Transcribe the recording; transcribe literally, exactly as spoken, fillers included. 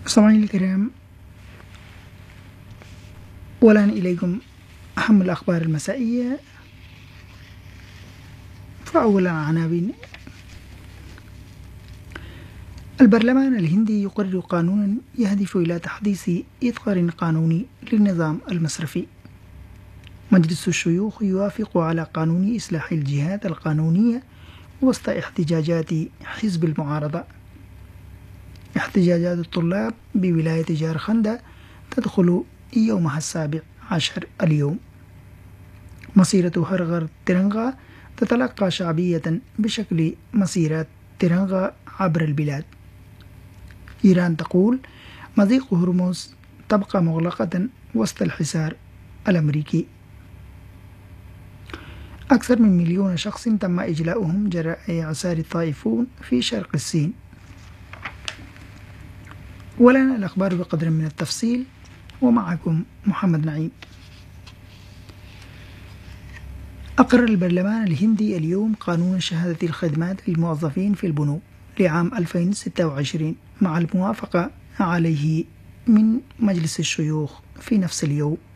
سامعين الكرام، والآن إليكم أهم الأخبار المسائية. فأولا عناوين: البرلمان الهندي يقرر قانونا يهدف إلى تحديث إطار قانوني للنظام المصرفي. مجلس الشيوخ يوافق على قانون إصلاح الجهات القانونية وسط احتجاجات حزب المعارضة. احتجاجات الطلاب بولاية جارخند تدخل يومها السابع عشر اليوم. مسيرة هرغر ترنغا تتلقى شعبية بشكل مسيرات ترنغا عبر البلاد. إيران تقول مضيق هرمز تبقى مغلقة وسط الحصار الأمريكي. أكثر من مليون شخص تم إجلاؤهم جراء إعصار الطائفون في شرق الصين. ولنا الأخبار بقدر من التفصيل، ومعكم محمد نعيم. أقر البرلمان الهندي اليوم قانون شهادة الخدمات للموظفين في البنوك لعام ألفين وستة وعشرين مع الموافقة عليه من مجلس الشيوخ في نفس اليوم.